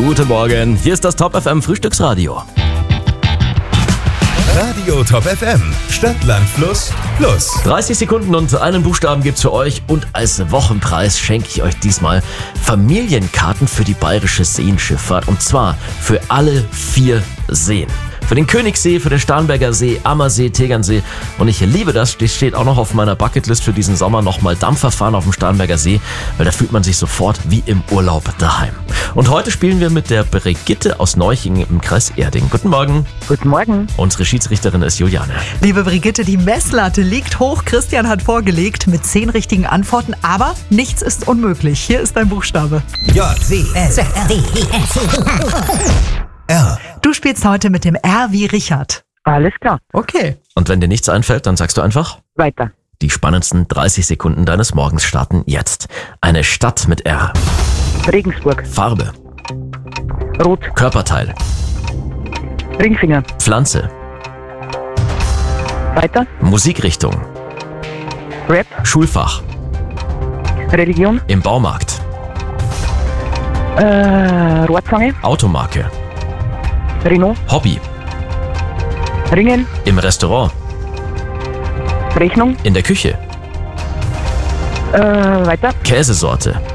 Guten Morgen, hier ist das Top FM Frühstücksradio. Radio Top FM, Stadt, Land, Fluss, Plus. 30 Sekunden und einen Buchstaben gibt's für euch und als Wochenpreis schenke ich euch diesmal Familienkarten für die bayerische Seenschifffahrt und zwar für alle 4 Seen. Für den Königssee, für den Starnberger See, Ammersee, Tegernsee und ich liebe das, steht auch noch auf meiner Bucketlist für diesen Sommer nochmal Dampfer fahren auf dem Starnberger See, weil da fühlt man sich sofort wie im Urlaub daheim. Und heute spielen wir mit der Brigitte aus Neuchingen im Kreis Erding. Guten Morgen. Guten Morgen. Unsere Schiedsrichterin ist Juliane. Liebe Brigitte, die Messlatte liegt hoch. Christian hat vorgelegt mit 10 richtigen Antworten, aber nichts ist unmöglich. Hier ist dein Buchstabe. J, C, S, R. Du spielst heute mit dem R wie Richard. Alles klar. Okay. Und wenn dir nichts einfällt, dann sagst du einfach, Weiter. die spannendsten 30 Sekunden deines Morgens starten jetzt. Eine Stadt mit R. Regensburg. Farbe. Rot. Körperteil. Ringfinger. Pflanze. Weiter. Musikrichtung. Rap. Schulfach. Religion. Im Baumarkt. Rohrzange. Automarke. Renault. Hobby. Ringen. Im Restaurant. Rechnung. In der Küche. Weiter. Käsesorte.